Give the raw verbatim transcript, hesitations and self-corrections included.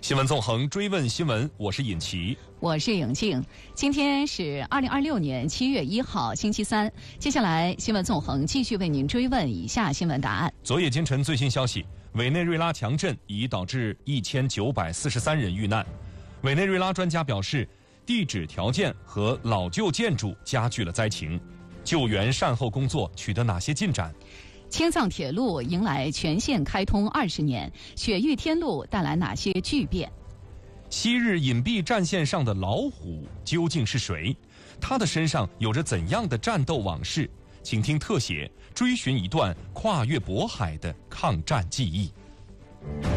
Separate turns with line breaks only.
新闻纵横，追问新闻，我是尹奇，
我是颖静。今天是二零二六年七月一号，星期三。接下来，新闻纵横继续为您追问以下新闻答案。
昨夜今晨最新消息，委内瑞拉强震已导致一千九百四十三人遇难。委内瑞拉专家表示，地质条件和老旧建筑加剧了灾情。救援善后工作取得哪些进展？
青藏铁路迎来全线开通二十年，雪域天路带来哪些巨变？
昔日隐蔽战线上的老虎究竟是谁？他的身上有着怎样的战斗往事？请听特写，追寻一段跨越渤海的抗战记忆。